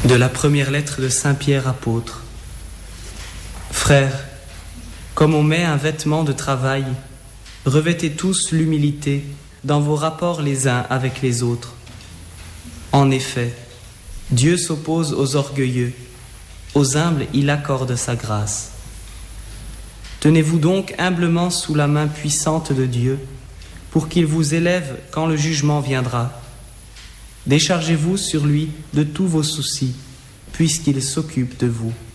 De la première lettre de Saint Pierre apôtre. Frères, comme on met un vêtement de travail, revêtez tous l'humilité dans vos rapports les uns avec les autres. En effet, Dieu s'oppose aux orgueilleux, aux humbles il accorde sa grâce. Tenez-vous donc humblement sous la main puissante de Dieu, pour qu'il vous élève quand le jugement viendra. Déchargez-vous sur lui de tous vos soucis, puisqu'il s'occupe de vous.